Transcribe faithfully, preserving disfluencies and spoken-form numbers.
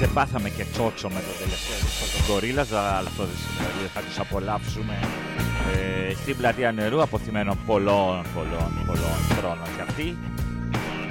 δεν πάθαμε και τσότσο με το τελευταίο δίσκο των Gorillaz, αλλά αυτό δεν σημαίνει, θα τους απολαύσουμε ε, στην Πλατεία Νερού, αποθυμένων πολλών, πολλών, πολλών χρόνων και αυτοί.